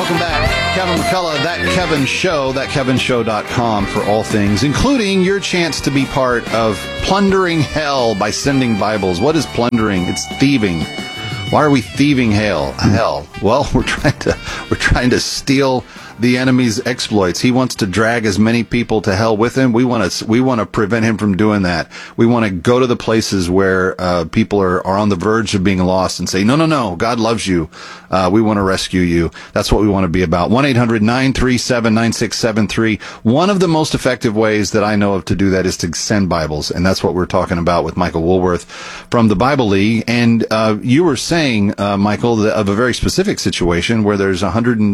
Welcome back. Kevin McCullough, That Kevin Show, thatkevinshow.com for all things, including your chance to be part of plundering hell by sending Bibles. What is plundering? It's thieving. Why are we thieving hell? Well, we're trying to steal the enemy's exploits. He wants to drag as many people to hell with him. We want to prevent him from doing that. We want to go to the places where people are on the verge of being lost and say, no, God loves you. We want to rescue you. That's what we want to be about. 1-800-937-9673. One of the most effective ways that I know of to do that is to send Bibles, and that's what we're talking about with Michael Woolworth from the Bible League. And you were saying, Michael, of a very specific situation where there's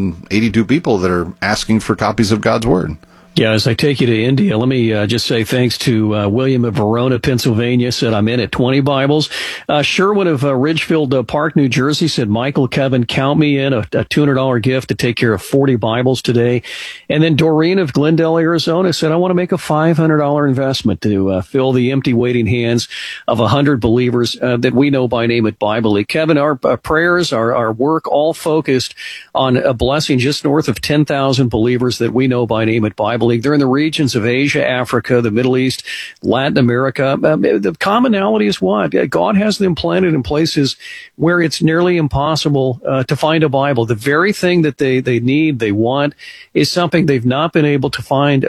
182 people that are asking for copies of God's Word. Yeah, as I take you to India, let me just say thanks to William of Verona, Pennsylvania, said I'm in at 20 Bibles. Sherwin of Ridgefield Park, New Jersey, said, Michael, Kevin, count me in, a $200 gift to take care of 40 Bibles today. And then Doreen of Glendale, Arizona, said, I want to make a $500 investment to fill the empty waiting hands of 100 believers that we know by name at Bible League. Kevin, our prayers, our work, all focused on a blessing just north of 10,000 believers that we know by name at Bible League. They're in the regions of Asia, Africa, the Middle East, Latin America. The commonality is what? God has them planted in places where it's nearly impossible to find a Bible. The very thing that they need, they want, is something they've not been able to find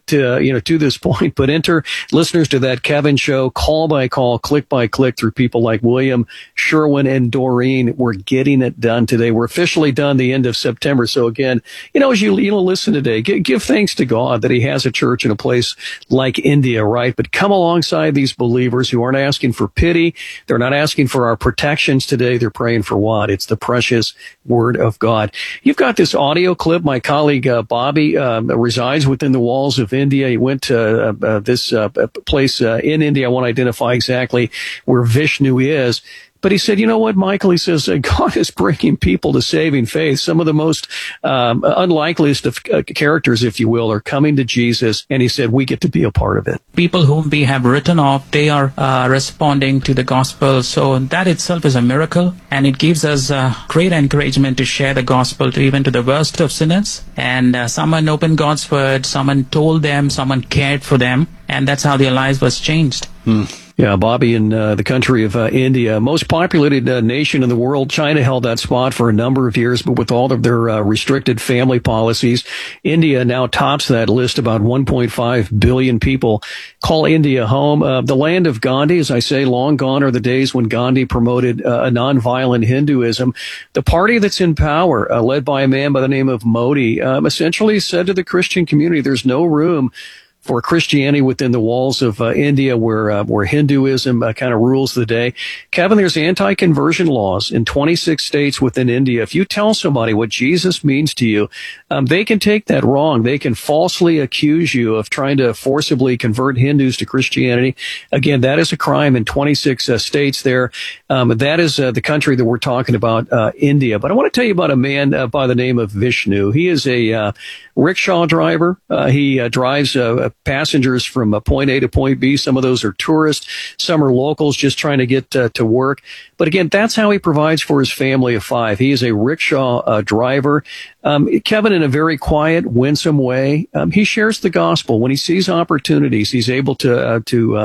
to this point. But enter listeners to That Kevin Show, call by call, click by click, through people like William, Sherwin, and Doreen. We're getting it done today. We're officially done the end of September. So again, as you listen today, give thanks to God that he has a church in a place like India, right? But come alongside these believers who aren't asking for pity. They're not asking for our protections today. They're praying for what? It's the precious Word of God. You've got this audio clip. My colleague Bobby resides within the walls of India. He went to this place in India. I want to identify exactly where Vishnu is. But he said, you know what, Michael? He says, God is bringing people to saving faith. Some of the most unlikeliest of characters, if you will, are coming to Jesus. And he said, we get to be a part of it. People whom we have written off, they are responding to the gospel. So that itself is a miracle. And it gives us great encouragement to share the gospel even to the worst of sinners. And someone opened God's word, someone told them, someone cared for them. And that's how their lives was changed. Yeah, Bobby, in the country of India, most populated nation in the world. China held that spot for a number of years, but with all of their restricted family policies, India now tops that list. About 1.5 billion people call India home. The land of Gandhi, as I say, long gone are the days when Gandhi promoted a nonviolent Hinduism. The party that's in power, led by a man by the name of Modi, essentially said to the Christian community, there's no room for Christianity within the walls of India, where Hinduism kind of rules the day. Kevin, there's anti-conversion laws in 26 states within India. If you tell somebody what Jesus means to you, they can take that wrong. They can falsely accuse you of trying to forcibly convert Hindus to Christianity. Again, that is a crime in 26 states there. That is the country that we're talking about, India. But I want to tell you about a man by the name of Vishnu. He is a rickshaw driver. He drives passengers from point A to point B. Some of those are tourists. Some are locals just trying to get to work. But again, that's how he provides for his family of 5. He is a rickshaw driver. Kevin, in a very quiet, winsome way, he shares the gospel. When he sees opportunities, he's able to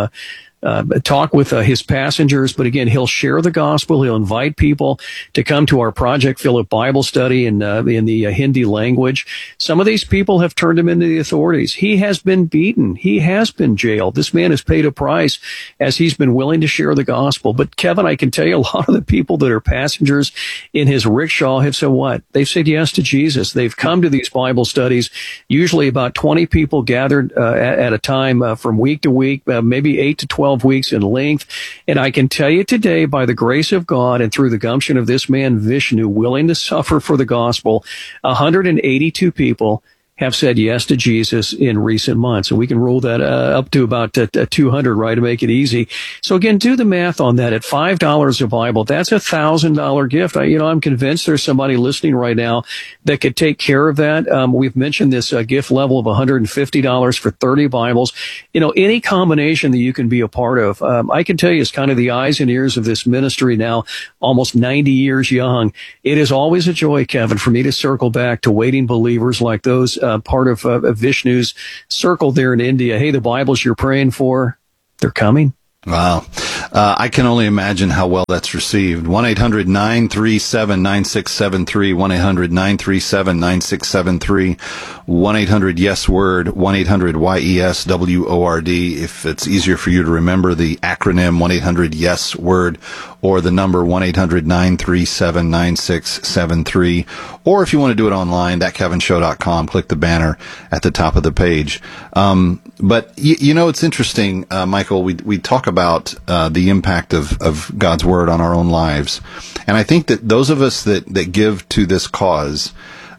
talk with his passengers. But again, he'll share the gospel. He'll invite people to come to our Project Philip Bible study in the Hindi language. Some of these people have turned him into the authorities. He has been beaten. He has been jailed. This man has paid a price as he's been willing to share the gospel. But Kevin, I can tell you, a lot of the people that are passengers in his rickshaw have said what? They've said yes to Jesus. They've come to these Bible studies, usually about 20 people gathered at a time from week to week, maybe 8 to 12 weeks in length. And I can tell you today, by the grace of God and through the gumption of this man, Vishnu, willing to suffer for the gospel, 182 people have said yes to Jesus in recent months. And we can roll that up to about 200, right, to make it easy. So again, do the math on that. At $5 a Bible, that's $1,000 gift. I'm convinced there's somebody listening right now that could take care of that. We've mentioned this gift level of $150 for 30 Bibles. Any combination that you can be a part of. I can tell you, it's kind of the eyes and ears of this ministry now, almost 90 years young. It is always a joy, Kevin, for me to circle back to waiting believers like those part of Vishnu's circle there in India. Hey, the Bibles you're praying for, they're coming. Wow. I can only imagine how well that's received. 1-800-937-9673, 1-800-937-9673, 1-800-YES-WORD, 1-800-YES-WORD. If it's easier for you to remember the acronym 1-800-YES-WORD or the number 1-800-937-9673. Or if you want to do it online, thatkevinshow.com, click the banner at the top of the page. But it's interesting, Michael, we talk about the impact of God's Word on our own lives. And I think that those of us that give to this cause,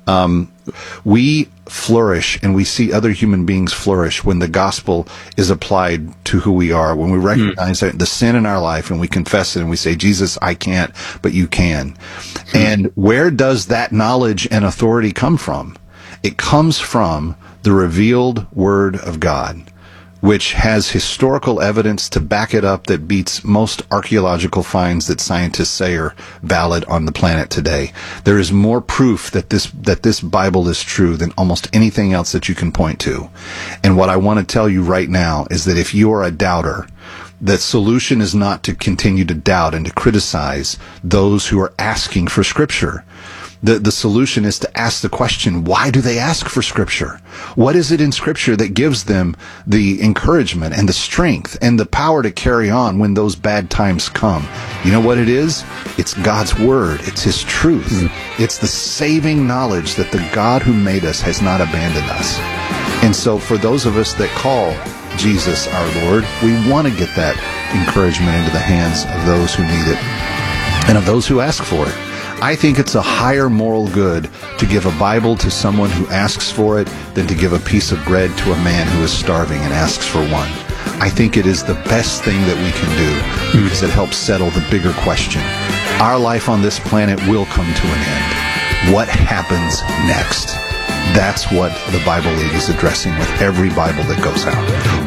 we flourish and we see other human beings flourish when the gospel is applied to who we are, when we recognize the sin in our life and we confess it and we say, Jesus, I can't, but you can. And where does that knowledge and authority come from? It comes from the revealed Word of God, which has historical evidence to back it up that beats most archaeological finds that scientists say are valid on the planet today. There is more proof that this Bible is true than almost anything else that you can point to. And what I want to tell you right now is that if you are a doubter, the solution is not to continue to doubt and to criticize those who are asking for Scripture. The solution is to ask the question, why do they ask for Scripture? What is it in Scripture that gives them the encouragement and the strength and the power to carry on when those bad times come? You know what it is? It's God's Word. It's His truth. It's the saving knowledge that the God who made us has not abandoned us. And so for those of us that call Jesus our Lord, we want to get that encouragement into the hands of those who need it and of those who ask for it. I think it's a higher moral good to give a Bible to someone who asks for it than to give a piece of bread to a man who is starving and asks for one. I think it is the best thing that we can do because it helps settle the bigger question. Our life on this planet will come to an end. What happens next? That's what the Bible League is addressing with every Bible that goes out.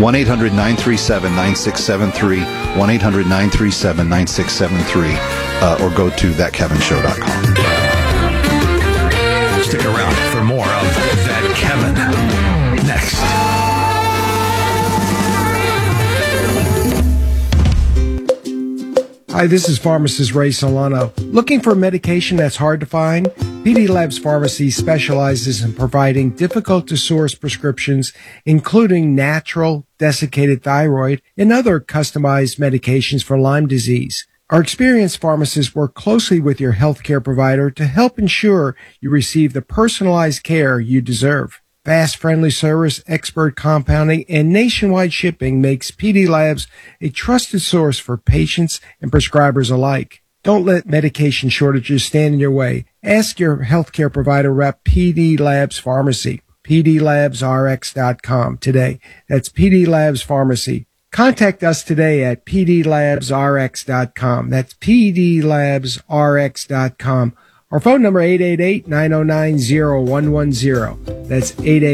1-800-937-9673, 1-800-937-9673, or go to thatkevinshow.com. Stick around for more of That Kevin next. Hi, this is pharmacist Ray Solano. Looking for medication that's hard to find? PD Labs Pharmacy specializes in providing difficult-to-source prescriptions, including natural, desiccated thyroid, and other customized medications for Lyme disease. Our experienced pharmacists work closely with your healthcare provider to help ensure you receive the personalized care you deserve. Fast, friendly service, expert compounding, and nationwide shipping makes PD Labs a trusted source for patients and prescribers alike. Don't let medication shortages stand in your way. Ask your healthcare provider rep PD Labs Pharmacy, pdlabsrx.com today. That's PD Labs Pharmacy. Contact us today at pdlabsrx.com. That's pdlabsrx.com. Our phone number 888-909-0110. That's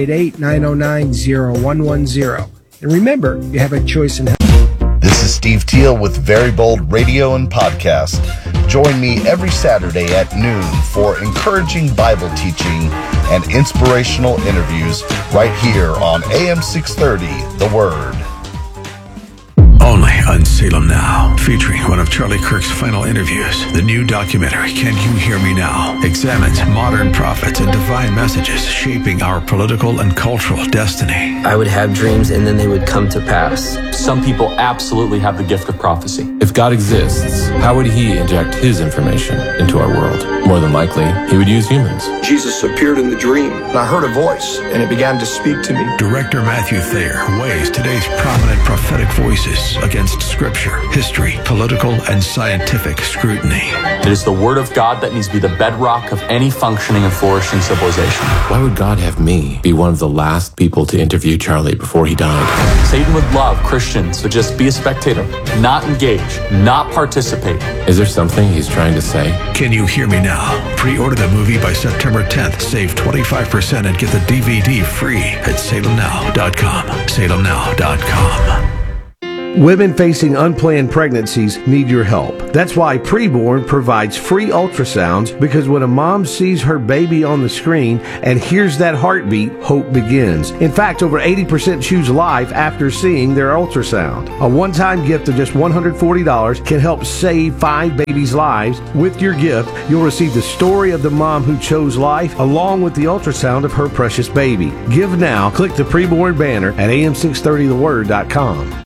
888-909-0110. And remember, you have a choice in health. This is Steve Teal with Very Bold Radio and Podcast. Join me every Saturday at noon for encouraging Bible teaching and inspirational interviews right here on AM 630, The Word. Only on Salem Now, featuring one of Charlie Kirk's final interviews. The new documentary, Can You Hear Me Now?, examines modern prophets and divine messages shaping our political and cultural destiny. I would have dreams and then they would come to pass. Some people absolutely have the gift of prophecy. If God exists, how would He inject His information into our world? More than likely, He would use humans. Jesus appeared in the dream, and I heard a voice, and it began to speak to me. Director Matthew Thayer weighs today's prominent prophetic voices against world, scripture, history, political, and scientific scrutiny. It is the Word of God that needs to be the bedrock of any functioning and flourishing civilization. Why would God have me be one of the last people to interview Charlie before he died? Satan would love Christians to just be a spectator, not engage, not participate. Is there something he's trying to say? Can You Hear Me Now? Pre-order the movie by September 10th. Save 25% and get the DVD free at salemnow.com. salemnow.com. Women facing unplanned pregnancies need your help. That's why Preborn provides free ultrasounds, because when a mom sees her baby on the screen and hears that heartbeat, hope begins. In fact, over 80% choose life after seeing their ultrasound. A one-time gift of just $140 can help save 5 babies' lives. With your gift, you'll receive the story of the mom who chose life, along with the ultrasound of her precious baby. Give now. Click the Preborn banner at am630theword.com.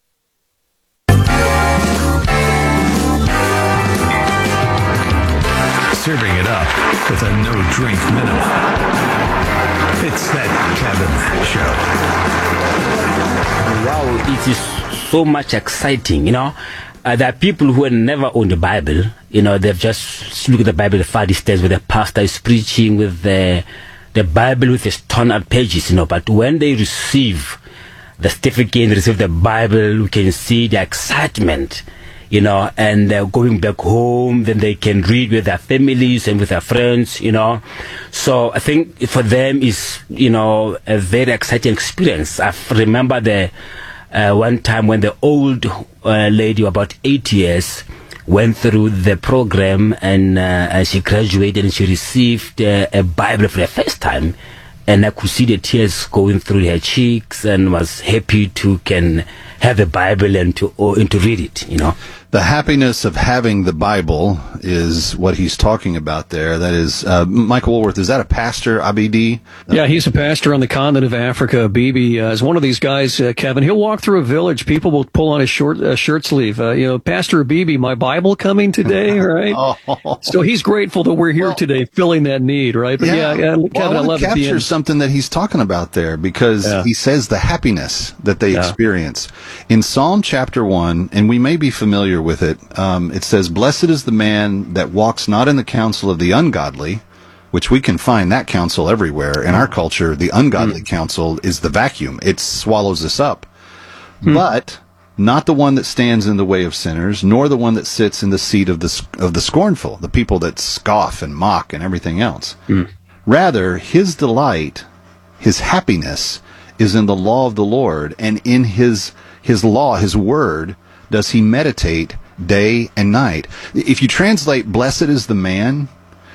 Serving it up with a no-drink minimum. It's that Kevin Show. Wow, it is so much exciting, There are people who have never owned a Bible. They've just looked at the Bible at the far distance where the pastor is preaching with the Bible with its torn out pages, But when they receive the certificate, receive the Bible, we can see the excitement. And they're going back home, then they can read with their families and with their friends, So I think for them is, a very exciting experience. I remember one time when the old lady, about 8 years, went through the program and she graduated and she received a Bible for the first time. And I could see the tears going through her cheeks and was happy to can have a Bible and to read it, The happiness of having the Bible is what he's talking about there. That is, Michael Woolworth, is that a pastor, Abidi? Yeah, he's a pastor on the continent of Africa. Bibi is one of these guys, Kevin. He'll walk through a village. People will pull on his shirt sleeve. Pastor Bibi, my Bible coming today, right? So he's grateful that we're here today filling that need, right? But Kevin, I love it. Capture something that he's talking about there, because he says the happiness that they experience. In Psalm chapter 1, and we may be familiar with it, it says, "Blessed is the man that walks not in the counsel of the ungodly," which we can find that counsel everywhere. In our culture, the ungodly counsel is the vacuum. It swallows us up. But not the one that stands in the way of sinners, nor the one that sits in the seat of the scornful, the people that scoff and mock and everything else. Rather, his delight, his happiness, is in the law of the Lord, and in his law, his word, does he meditate day and night. If you translate "blessed is the man,"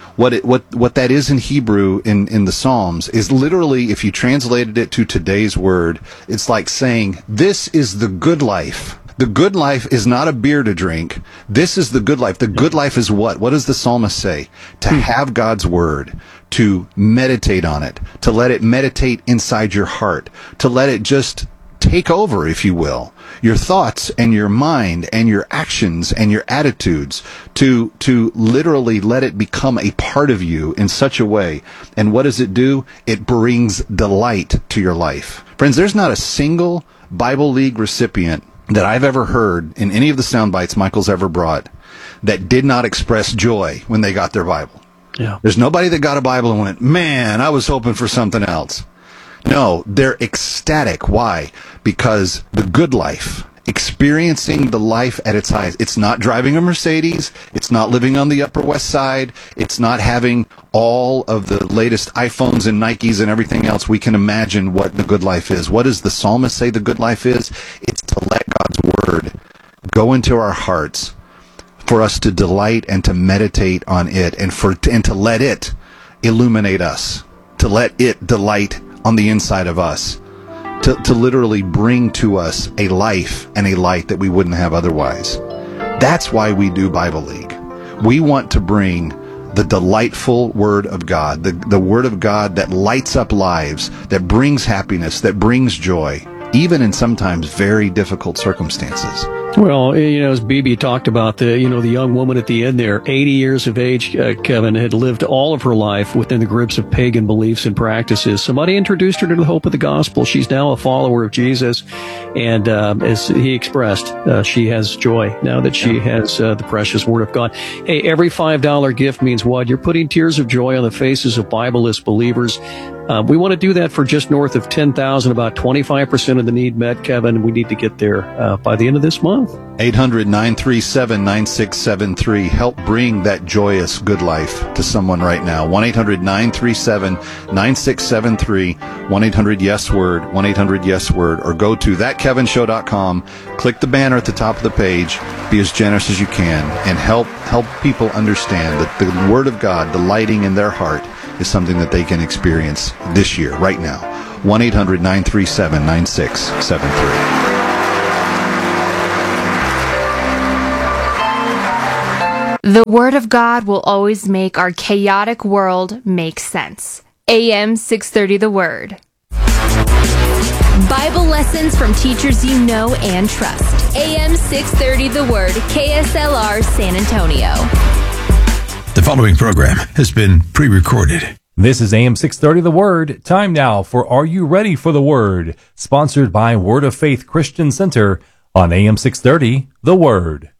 what that is in Hebrew in the Psalms is literally, if you translated it to today's word, it's like saying, this is the good life. The good life is not a beer to drink. This is the good life. The good life is what? What does the psalmist say? To have God's word, to meditate on it, to let it meditate inside your heart, to let it just take over, if you will, your thoughts and your mind and your actions and your attitudes, to literally let it become a part of you in such a way. And what does it do? It brings delight to your life. Friends, there's not a single Bible League recipient that I've ever heard in any of the sound bites Michael's ever brought that did not express joy when they got their Bible. Yeah. There's nobody that got a Bible and went, man, I was hoping for something else. No, they're ecstatic. Why? Because the good life, experiencing the life at its highest. It's not driving a Mercedes. It's not living on the Upper West Side. It's not having all of the latest iPhones and Nikes and everything else. We can imagine what the good life is. What does the psalmist say the good life is? It's to let God's word go into our hearts, for us to delight and to meditate on it, and to let it illuminate us, to let it delight on the inside of us, to literally bring to us a life and a light that we wouldn't have otherwise. That's why we do Bible League. We want to bring the delightful Word of God, the Word of God that lights up lives, that brings happiness, that brings joy, even in sometimes very difficult circumstances. Well, as Bibi talked about the young woman at the end there, 80 years of age, Kevin, had lived all of her life within the grips of pagan beliefs and practices. Somebody introduced her to the hope of the gospel. She's now a follower of Jesus. And as he expressed, she has joy now that she has the precious word of God. Hey, every $5 gift means what? You're putting tears of joy on the faces of Bibleless believers. We want to do that for just north of 10,000, about 25% of the need met, Kevin. We need to get there by the end of this month. 800-937-9673. Help bring that joyous good life to someone right now. 1-800-937-9673. 1-800-YES-WORD. 1-800-YES-WORD. Or go to thatkevinshow.com. Click the banner at the top of the page. Be as generous as you can and help people understand that the Word of God, the lighting in their heart, is something that they can experience this year, right now. 1-800-937-9673. The Word of God will always make our chaotic world make sense. AM 630 The Word. Bible lessons from teachers you know and trust. AM 630 The Word, KSLR San Antonio. The following program has been pre-recorded. This is AM 630 The Word. Time now for Are You Ready for the Word? Sponsored by Word of Faith Christian Center on AM 630 The Word.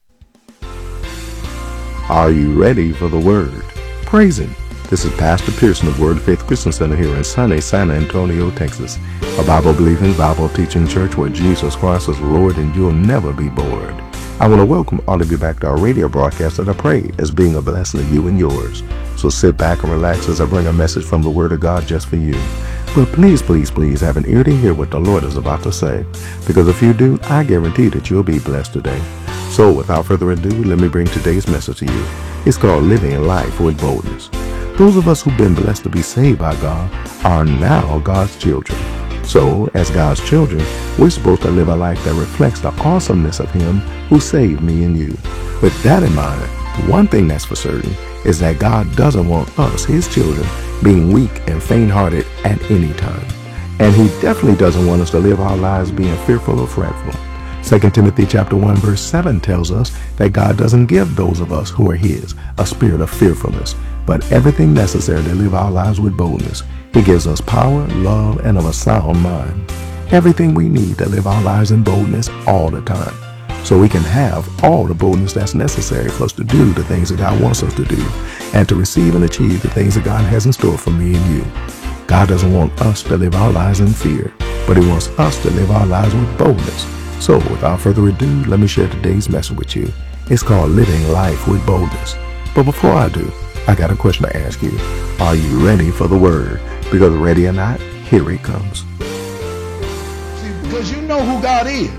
Are you ready for the Word? Praise Him. This is Pastor Pearson of Word of Faith Christian Center here in sunny San Antonio, Texas. A Bible-believing, Bible-teaching church where Jesus Christ is Lord and you'll never be bored. I want to welcome all of you back to our radio broadcast that I pray as being a blessing to you and yours. So sit back and relax as I bring a message from the Word of God just for you. But please, please, please have an ear to hear what the Lord is about to say. Because if you do, I guarantee that you'll be blessed today. So without further ado, let me bring today's message to you. It's called Living Life with Boldness. Those of us who've been blessed to be saved by God are now God's children. So, as God's children, we're supposed to live a life that reflects the awesomeness of Him who saved me and you. With that in mind, one thing that's for certain is that God doesn't want us, His children, being weak and faint-hearted at any time. And He definitely doesn't want us to live our lives being fearful or fretful. 2 Timothy chapter 1 verse 7 tells us that God doesn't give those of us who are His a spirit of fearfulness, but everything necessary to live our lives with boldness. He gives us power, love, and of a sound mind. Everything we need to live our lives in boldness all the time. So we can have all the boldness that's necessary for us to do the things that God wants us to do and to receive and achieve the things that God has in store for me and you. God doesn't want us to live our lives in fear, but He wants us to live our lives with boldness. So without further ado, let me share today's message with you. It's called Living Life with Boldness. But before I do, I got a question to ask you. Are you ready for the Word? Because ready or not, here it comes. See, because you know who God is.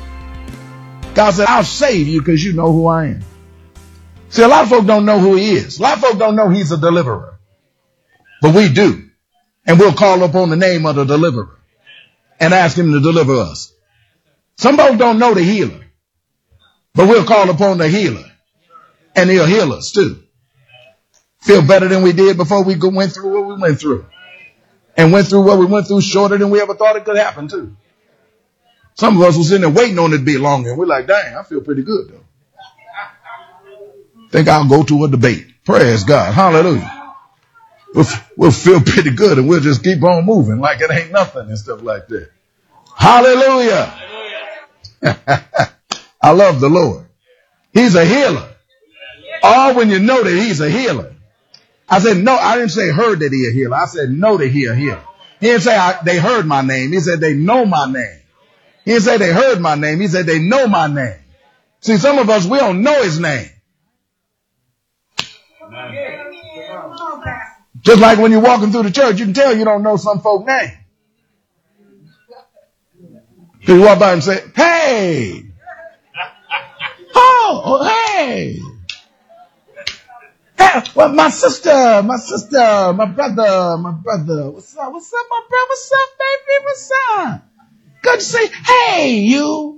God said, I'll save you because you know who I am. See, a lot of folk don't know who He is. A lot of folk don't know He's a deliverer. But we do. And we'll call upon the name of the deliverer and ask Him to deliver us. Some folk don't know the healer. But we'll call upon the healer. And He'll heal us too. Feel better than we did before we went through what we went through. And went through what we went through shorter than we ever thought it could happen too. Some of us were sitting there waiting on it to be longer. And we're like, dang, I feel pretty good though. Think I'll go to a debate. Praise God. Hallelujah. We'll feel pretty good and we'll just keep on moving like it ain't nothing and stuff like that. Hallelujah. I love the Lord. He's a healer. All when you know that He's a healer. I said, no, I didn't say heard that He a healer. I said, know that He a healer. He didn't say they heard my name. He said they know my name. He didn't say they heard my name. He said they know my name. See, some of us, we don't know His name. Just like when you're walking through the church, you can tell you don't know some folks' name. So you walk by and say, hey. Oh, hey. Hey, well, my sister, my brother. What's up, my brother? What's up, baby? What's up? Good to see. Hey, you.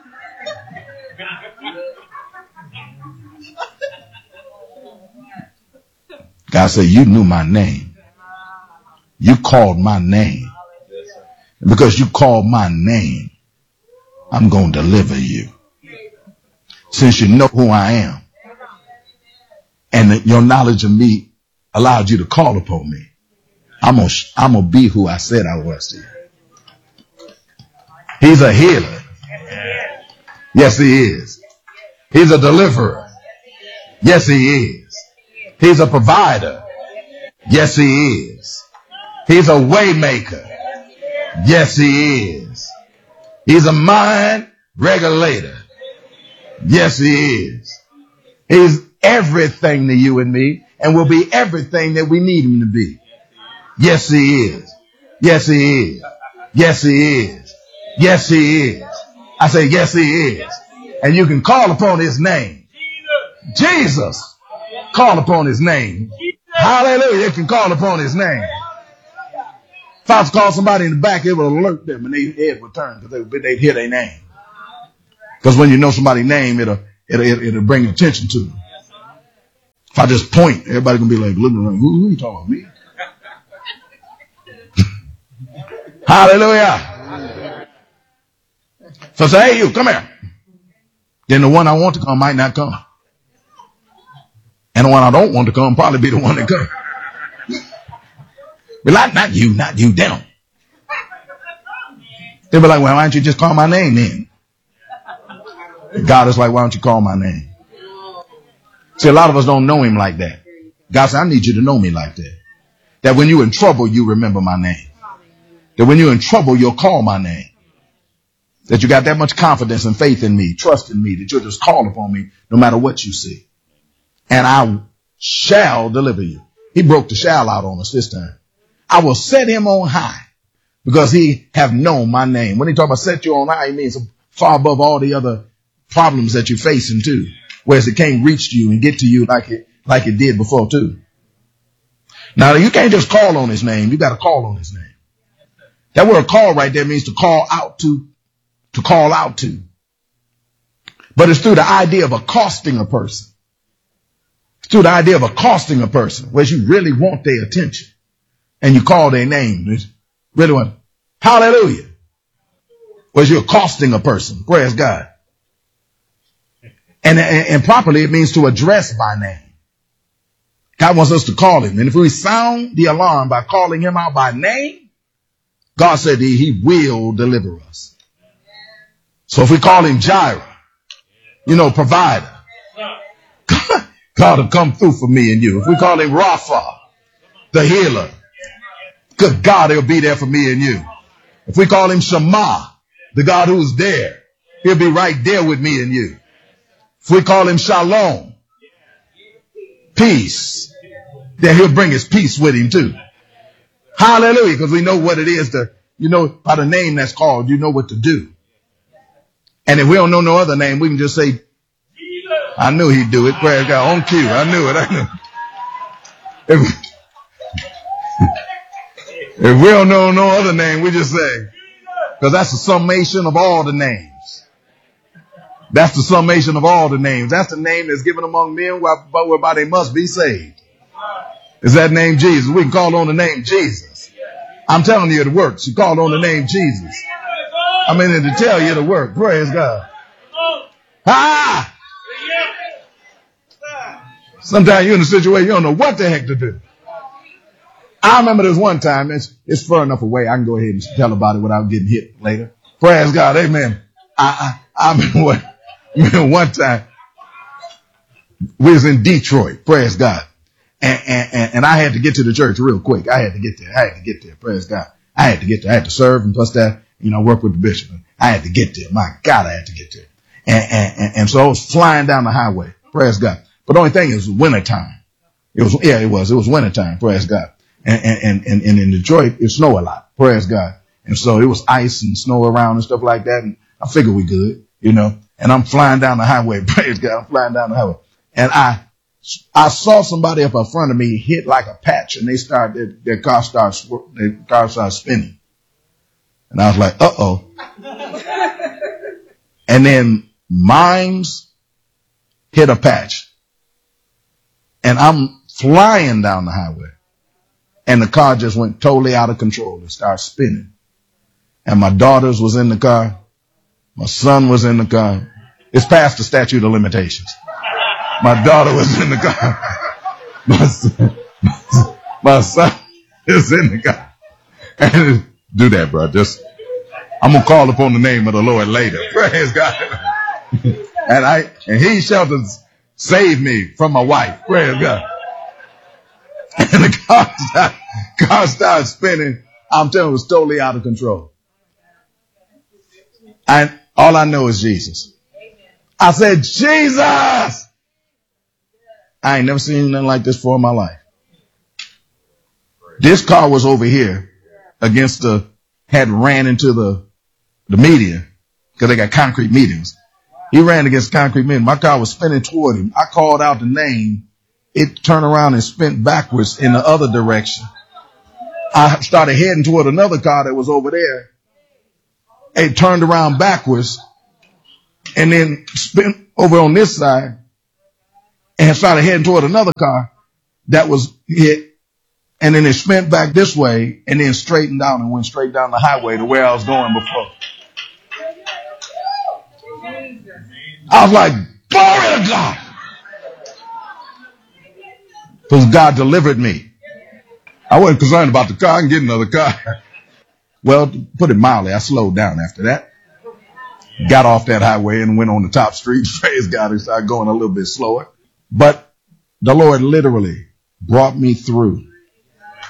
God said, you knew my name. You called my name. And because you called my name, I'm going to deliver you. since you know who I am. And that your knowledge of me allowed you to call upon me. I'm gonna be who I said I was to you. He's a healer. Yes, he is. He's a deliverer. Yes, he is. He's a provider. Yes, he is. He's a way maker. Yes, he is. He's a mind regulator. Yes, he is. He's everything to you and me, and will be everything that we need him to be. Yes, he is. Yes, he is. Yes, he is. Yes, he is. I say, yes, he is. And you can call upon his name. Jesus. Call upon his name. Hallelujah. You can call upon his name. If I was to call somebody in the back, it would alert them and their head would turn because they'd hear their name. Because when you know somebody's name, it'll bring attention to them. If I just point, everybody gonna be like looking around. Who are you talking about? Me? Hallelujah. So say, hey, you, come here. Then the one I want to come might not come. And the one I don't want to come probably be the one that comes. Be like, not you, them. They'll be like, well, why don't you just call my name then? God is like, why don't you call my name? See, a lot of us don't know him like that. God said, I need you to know me like that. That when you're in trouble, you remember my name. That when you're in trouble, you'll call my name. That you got that much confidence and faith in me, trust in me, that you'll just call upon me no matter what you see. And I shall deliver you. He broke the shall out on us this time. I will set him on high because he have known my name. When he talk about set you on high, he means far above all the other problems that you're facing too. Whereas it can't reach you and get to you like it did before too. Now you can't just call on his name. You got to call on his name. That word call right there means to call out to call out to. But it's through the idea of accosting a person. It's through the idea of accosting a person where you really want their attention and you call their name. It's really want, hallelujah. Whereas you're accosting a person. Praise God. And properly it means to address by name. God wants us to call him. And if we sound the alarm by calling him out by name, God said he will deliver us. So if we call him Jireh, provider, God will come through for me and you. If we call him Rapha, the healer, good God, he'll be there for me and you. If we call him Shema, the God who's there, he'll be right there with me and you. If we call him Shalom, peace, then he'll bring his peace with him too. Hallelujah, because we know what it is by the name that's called, you know what to do. And if we don't know no other name, we can just say, I knew he'd do it. Praise God. On cue. I knew it. If we don't know no other name, we just say, because that's the summation of all the names. That's the summation of all the names. That's the name that's given among men whereby they must be saved. Is that name Jesus? We can call on the name Jesus. I'm telling you it works. You call on the name Jesus. I mean, to tell you to work. Praise God. Ah! Sometimes you're in a situation you don't know what the heck to do. I remember this one time. It's far enough away. I can go ahead and tell about it without getting hit later. Praise God. Amen. I remember one time we was in Detroit. Praise God. And I had to get to the church real quick. I had to get there. Praise God. I had to get there. I had to serve and plus that, work with the bishop. I had to get there. My God, I had to get there. And so I was flying down the highway. Praise God. But the only thing is winter time. It was winter time. Praise God. And in Detroit, it snowed a lot. Praise God. And so it was ice and snow around and stuff like that. And I figured we good, and I'm flying down the highway. Praise God. I'm flying down the highway. And I saw somebody up in front of me hit like a patch and their car started spinning. And I was like, uh-oh. And then mine's hit a patch. And I'm flying down the highway. And the car just went totally out of control. It started spinning. And my daughters was in the car. My son was in the car. It's past the statute of limitations. My daughter was in the car. My son is in the car. And do that, bro. I'm going to call upon the name of the Lord later. Praise God. And he shall save me from my wife. Praise God. And the car started spinning. I'm telling you, it was totally out of control. And all I know is Jesus. I said, Jesus! I ain't never seen nothing like this before in my life. This car was over here had ran into the median because they got concrete medians. He ran against concrete median. My car was spinning toward him. I called out the name. It turned around and spent backwards in the other direction. I started heading toward another car that was over there. It turned around backwards and then spent over on this side and started heading toward another car that was hit. And then it spent back this way and then straightened down and went straight down the highway to where I was going before. I was like, glory to God. Because God delivered me. I wasn't concerned about the car. I can get another car. Well, to put it mildly, I slowed down after that. Got off that highway and went on the top street. Praise God. I started going a little bit slower. But the Lord literally brought me through